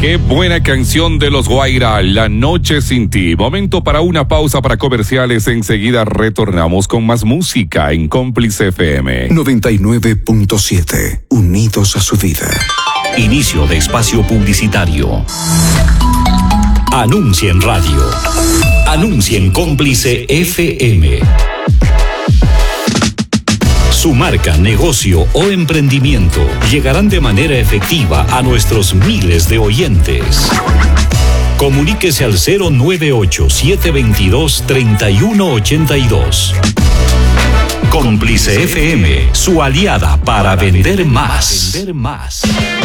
Qué buena canción de los Guaira, La Noche Sin Ti. Momento para una pausa para comerciales. Enseguida retornamos con más música en Cómplice FM 99.7. Unidos a su vida. Inicio de espacio publicitario. Anuncia en radio. Anuncia en Cómplice FM. Su marca, negocio o emprendimiento llegarán de manera efectiva a nuestros miles de oyentes. Comuníquese al 098-722-3182. Cómplice FM, su aliada para vender más.